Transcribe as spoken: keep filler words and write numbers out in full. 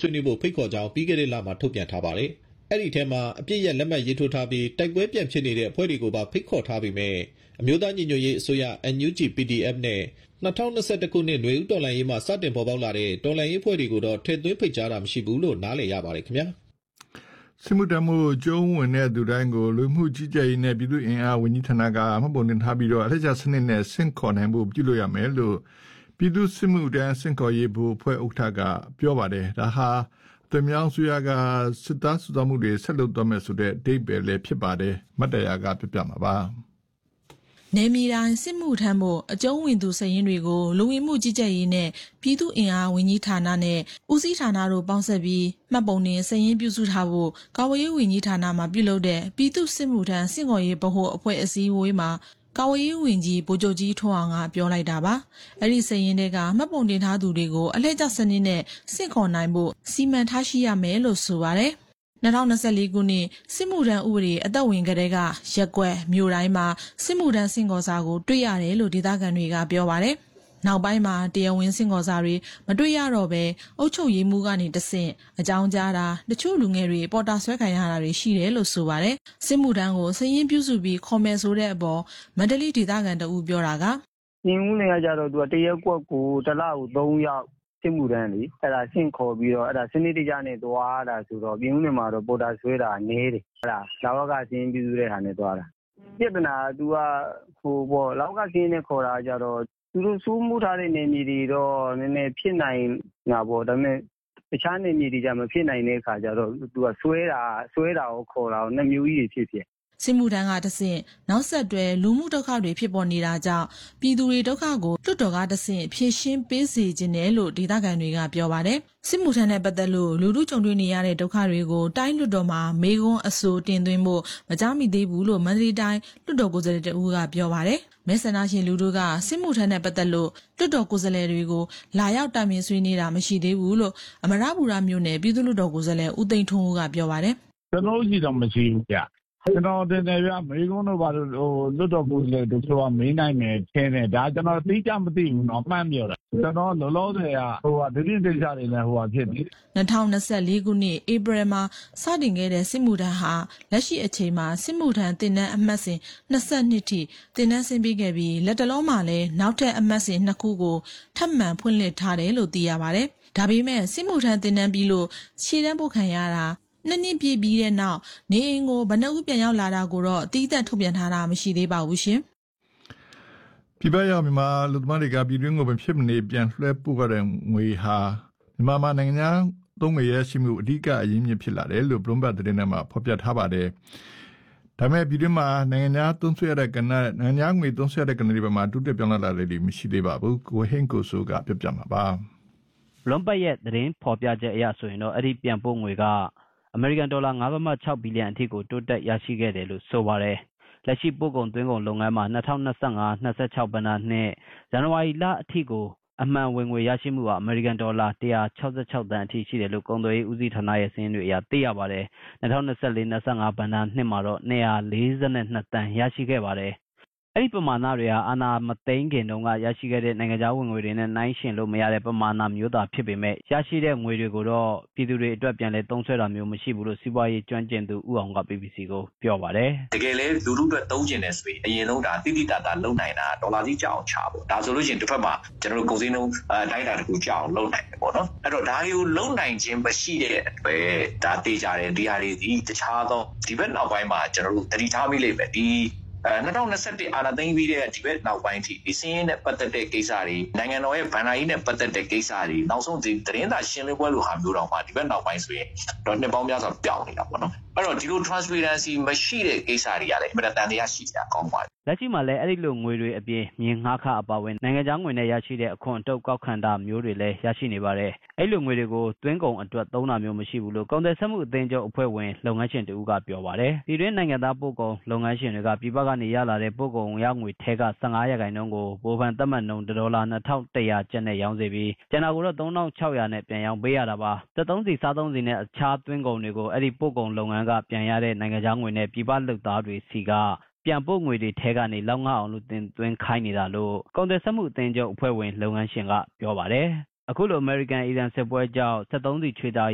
ဆွေးနွေးဖို့ဖိတ်ခေါ်ကြောင်းပြီးခဲ့တဲ့လမှာထုတ်ပြန်ထားပါတယ်။အဲ့ဒီထဲမှာအပြစ်ရဲ့လက်မှတ်ရေးထိုးထားပြီးတိုက်ပွဲပြန်ဖြစ်နေတဲ့အဖွဲ့တွေကိုပါဖိတ်ခေါ်ထားပြီးမြဲအမျိုးသားညီညွတ်ရေးအစိုးရ N U G P D F နဲ့၂၀၂၁ခုနှစ်နွေဦးတော်လှန်ရေးမှာစတင်ပေါ်ပေါက်လာတဲ့တော်လှန်ရေးအဖွဲ့တွေကိုတော့ထည့်သွင်းဖိတ်ကြားတာမရှိဘူးလို့နားလည်ရပါတယ်ခင်ဗျာစစ်မှုထမ်းမှုကျုံးဝင်တဲ့သူတိုင်းကိုလူမှုကြီးကြပ်ရေးနဲ့ပြည်သူ့အင်အားဝန်ကြီးဌာနကမှတ်ပုံတင်ထားပြီးတော့အထက်ကျစနစ်နဲ့ဆင့်ခေါ်နိုင်ဖို့ပြုလုပ်ရမယ်လို့ပြည်သူ့စစ်မှုထမ်းဆင့်ခေါ်ရေးဘုအဖွဲ့ဥက္ကဋ္ဌကပြောပါတယ်ဒါဟာတမြောင်ဆူရကစစ်သားစုတော်မှုတွေဆက်လုပ်တော့မယ်ဆိုတဲ့ဒိတ်ပဲလည်းဖြစ်ပါတယ်မတ်တရားကပြပြမှာပါနေမီတိုင်းစစ်မှုထမ်းဖို့အကျုံးဝင်သူစည်ရင်းတွေကိုလူဝင်မှုကြီးကြပ်ရေးနဲ့ပြည်သူ့အင်အားဝန်ကြီးဌာနနဲ့ဦးစီးဌာနတို့ပေါင်းစပ်ပြီးမှတ်ပုံတင်စည်ရင်းပြုစုထားဖို့ကာဝေးဝန်ကြီးဌာနမှပြုလုပ်တဲ့ပြည်သူ့စစ်မှုထမ်းစင့်ခေါ်ရေးဗဟိုအဖွဲ့အစည်းအဝေးမှာကာဝေးဝန်ကြီးဗိုလ်ချုပ်ကြီးထွန်းအောင်ကပြောလိုက်တာပါအဲ့ဒီစည်ရင်းတွေကမှတ်ပုံတင်ထားသူတွေကိုအလှည့်ကျစနစ်နဲ့စင့်ခေါ်နိုင်ဖို့စီမံထားရှိရမယ်လို့ဆိုပါတယ်၂၀၂၄ခုနှစ်စစ်မှုထမ်းဥပဒေအသက်ဝင်ကလေးကရက်ကွက်မြို့တိုင်းမှာစစ်မှုထမ်းစင်ကောစာကိုတွေ့ရတယ်လို့ဒေသခံတွေကပြောပါတယ်။နောက်ပိုင်းမှာတရားဝင်စင်ကောစာတွေမတွေ့ရတော့ဘဲအုပ်ချုပ်ရေးမှူးကနေတဆင့်အကြောင်းကြားတာတချို့လူငယ်တွေပေါ်တာဆွဲခံရတာတွေရှိတယ်လို့ဆိုပါတယ်။စစ်မှုထမ်းကိုစည်ရင်းပြုစုပြီးခေါ်မယ်ဆိုတဲ့အပေါ်မန္တလေးဒေသခံတအူပြောတာကညင်ဦးနေရကြတော့သူကတရက်ကွက်ကိုတစ်လကိုသုံးယောက်စစ်မှုထမ်းလေအဲ့ဒါဆင့်ခေါ်ပြီးတော့အဲ့ဒါစနစ်တကျနဲ့သွားတာဆိုတော့ပြည်ဦးနေမှာတော့ပေါ်တာဆွဲတာနေတယ်အဲ့ဒါလောကကစင်းပြုစုတဲ့ဟာနဲ့သွားတာပြဿနာ तू ကဟိုပေါ့လောကစင်းနဲ့ခေါ်တာကြတော့သူတို့စိုးမှုထားတဲ့နေမြေတွေတော့နည်းနည်းဖြစ်နိုင်တာပေါ့ဒါပေမဲ့တခြားနေမြေတွေကြမဖြစ်နိုင်တဲ့အခါကျတော့ तू ကဆွဲတာဆွဲတာကိုခေါ်တာကိုနှစ်မျိုးကြီးဖြစ်ဖြစ်စစ်မှုထမ်းကတဆင့်နောက်ဆက်တွဲလူမှုဒုက္ခတွေဖြစ်ပေါ်နေတာကြောင့်ပြည်သူတွေဒုက္ခကိုလွတ်တော်ကတဆင့်ဖြည့်ရှင်းပေးစေခြင်းတယ်လို့ဒေသခံတွေကပြောပါတယ်စစ်မှုထမ်းနဲ့ပတ်သက်လို့လူမှုကြုံတွေ့နေရတဲ့ဒုက္ခတွေကိုတိုင်းလွတ်တော်မှာမေခွန်းအဆိုတင်သွင်းဖို့မကြားမိသေးဘူးလို့မန္တလေးတိုင်းလွတ်တော်ကိုယ်စားလှယ်တဦးကပြောပါတယ်မဲဆန္ဒရှင်လူတို့ကစစ်မှုထမ်းနဲ့ပတ်သက်လို့လွတ်တော်ကိုယ်စားလှယ်တွေကိုလာရောက်တိုင်ပင်ဆွေးနွေးတာမရှိသေးဘူးလို့အမရပူရမြို့နယ်ပြည်သူ့လွတ်တော်ကိုယ်စားလှယ်ဦးသိန်းထွန်းဦးကပြောပါတယ်ကျွန်တော်ရှိတော့မရှိဘူးကြာကျွန်တော်တင်တယ်ဗျမေကုန်းတို့ဘာလို့ဟိုလွတ်တော်ကိုလေတို့ဆိုမင်းနိုင်မယ်ခင်းတယ်ဒါကျွန်တော်သိကြမသိဘူးเนาะမှန်းပြောတယ်ကျွန်တော်လောလောဆယ်ကဟိုဟာဒိဋ္ဌိတိတ်ချတွေနဲ့ဟိုဟာဖြစ်ပြီ၂၀၂၄ခုနှစ်ဧပြီမှာစတင်ခဲ့တဲ့စစ်မှုထမ်းဟာလက်ရှိအချိန်မှာစစ်မှုထမ်းတင်နန်းအမှတ်စဉ်၂၂ထိတင်နန်းဆင်းပြီးခဲ့ပြီးလက်တလုံးမှာလည်းနောက်ထပ်အမှတ်စဉ်နှစ်ခုကိုထပ်မံဖွင့်လှစ်ထားတယ်လို့သိရပါတယ်ဒါပေမဲ့စစ်မှုထမ်းတင်နန်းပြီးလို့ခြေတန်းပို့ခံရတာနှစ်နှစ်ပြည့်ပြီးတဲ့နောက်နေအိမ်ကိုဘဏ္ဍဦးပြန်ရောက်လာတာကိုတော့အတိအကျထုတ်ပြန်ထားတာမရှိသေးပါဘူးရှင်။ပြည်ပရောက်မြန်မာလူသမားတွေကပြည်တွင်းကိုဖြစ်မနေပြန်လွှဲပို့ကြတဲ့ငွေဟာမြန်မာမှာနိုင်ငံခြားသုံးငွေရရှိမှုအဓိကအရင်းမြစ်ဖြစ်လာတယ်လို့ Bloomberg သတင်းထဲမှာဖော်ပြထားပါတယ်။ဒါပေမဲ့ပြည်တွင်းမှာနိုင်ငံခြားသုံးစွဲရတဲ့ကဏ္ဍနိုင်ငံခြားငွေသုံးစွဲရတဲ့ကဏ္ဍတွေမှာတူတက်ပြောင်းလဲလာတဲ့တွေမရှိသေးပါဘူး။ကိုဟင်းကိုဆိုကပြပြမှာပါ။ Bloomberg ရဲ့သတင်းဖော်ပြချက်အရဆိုရင်တော့အဲ့ဒီပြန်ပို့ငွေကအမေရိကန်ဒေါ်လာ၅.၆ဘီလီယံအထိကိုတိုးတက်ရရှိခဲ့တယ်လို့ဆိုပါတယ်။လက်ရှိပို့ကုန်သွင်းကုန်လုပ်ငန်းမှာ၂၀၂၅ ၂၆ဘဏ္ဍာနှစ်ဇန်နဝါရီလအထိကိုအမှန်ဝင်ငွေရရှိမှုဟာအမေရိကန်ဒေါ်လာ၁၆၆သန်းအထိရှိတယ်လို့ကုန်သွယ်ရေးဦးစီးဌာနရဲ့စာရင်းတွေအရသိရပါတယ်။၂၀၂၄ ၂၅ဘဏ္ဍာနှစ်မှာတော့၂၄၂သန်းရရှိခဲ့ပါတယ်။အဲ့ဒီပမာဏတွေဟာအာဏာမသိမ်းခင်တုန်းကရရှိခဲ့တဲ့နိုင်ငံခြားဝင်ငွေတွေနဲ့နှိုင်းယှဉ်လို့မရတဲ့ပမာဏမျိုးသာဖြစ်ပေမဲ့ရရှိတဲ့ငွေတွေကိုတော့ပြည်သူတွေအတွက်ပြန်လည်သုံးစွဲတာမျိုးမရှိဘူးလို့စီးပွားရေးကျွမ်းကျင်သူဦးအောင်က B B C ကိုပြောပါတယ်တကယ်လဲလူလူအတွက်သုံးကျင်တယ်ဆိုရင်အရင်ဆုံးဒါတိတိတတ်တာလုံနိုင်တာဒေါ်လာကြီးကြောက်အောင်ချဖို့ဒါဆိုလို့ရှိရင်တစ်ဖက်မှာကျွန်တော်တို့ကုန်စည်နှုန်းအတိုင်းအတာတစ်ခုကြောက်အောင်လုံနိုင်တယ်ပေါ့နော်အဲ့တော့ဒါတွေကိုလုံနိုင်ခြင်းမရှိတဲ့အတွက်ဒါတေးကြတယ်ဒီဟာတွေဒီတခြားသောဒီဘက်နောက်ပိုင်းမှာကျွန်တော်တို့တတိထားမိလိမ့်မယ်ဒီအဲ၂၀၂၁အာဏာသိမ်းပြီးတဲ့ဒီဘက်နောက်ပိုင်းထိဒီစင်းနဲ့ပတ်သက်တဲ့ကိစ္စတွေနိုင်ငံတော်ရဲ့ဗန်နာရေးနဲ့ပတ်သက်တဲ့ကိစ္စတွေနောက်ဆုံးဒီသတင်းစာရှင်းလင်းပွဲလိုဟာမျိုးတော့မှဒီဘက်နောက်ပိုင်းဆိုရင်တော့နှစ်ပေါင်းများစွာပြောင်းနေတာပေါ့နော်အဲ့တော့ဒီလို transparency မရှိတဲ့ကိစ္စတွေကလည်းအမှန်တန်တရားရှိကြကောင်းပါတယ်လက်ရှိမှာလည်းအဲ့ဒီလိုငွေတွေအပြင်မြေငှားခအပါဝင်နိုင်ငံခြားငွေနဲ့ရရှိတဲ့အခွန်အတုပ်ကောက်ခံတာမျိုးတွေလည်းရရှိနေပါတယ်အဲ့လိုငွေတွေကိုသွင်းကုန်အတွက်သုံးတာမျိုးမရှိဘူးလို့ကုန်သည်စက်မှုအသင်းချုပ်အဖွဲ့ဝင်လုပ်ငန်းရှင်တူကပြောပါတယ်ဒီတွင်နိုင်ငံသားပို့ကုန်လုပ်ငန်းရှင်တွေကပြည်ပကနေရလာတဲ့ပို့ကုန်ရငွေထဲက၁၅ရာခိုင်နှုန်းကိုဗိုလ်ဖန်သတ်မှတ်နှုန်းဒေါ်လာ၂၁၀၀ကျပ်နဲ့ရောင်းစေပြီးကျန်တာကိုတော့၃၆၀၀နဲ့ပြန်ရောင်းပေးရတာပါသက်သုံးစီစားသုံးစီနဲ့အခြားသွင်းကုန်တွေကိုအဲ့ဒီပို့ကုန်လုပ်ငန်းကပြန်ရတဲ့နိုင်ငံခြားငွေနဲ့ပြည်ပလုပ်သားတွေစီကပြန်ပို့ငွေတွေထဲကနေလောက်ငှအောင်လို့တင်သွင်းခိုင်းနေတာလို့ကုန်သည်စက်မှုအသင်းချုပ်အဖွဲ့ဝင်လုပ်ငန်းရှင်ကပြောပါတယ်အခုလို American အီရန်စစ်ပွဲကြောင့်သက်သုံးစီချွေတာ